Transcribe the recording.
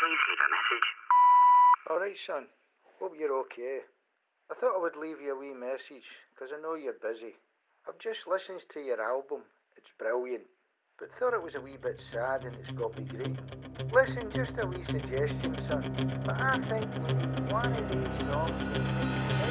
Please leave a message. All right, son. Hope you're okay. I thought I would leave you a wee message, 'cause I know you're busy. I've just listened to your album. It's brilliant. But thought it was a wee bit sad in its copy-great. Listen, just a wee suggestion, son. But I think you need one of these songs.